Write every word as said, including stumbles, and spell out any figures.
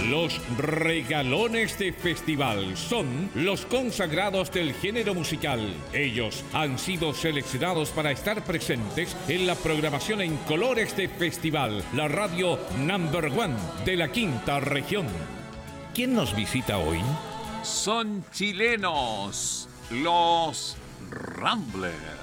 Los regalones de festival son los consagrados del género musical. Ellos han sido seleccionados para estar presentes en la programación en colores de festival, la radio number one de la quinta región. ¿Quién nos visita hoy? Son chilenos, los Ramblers.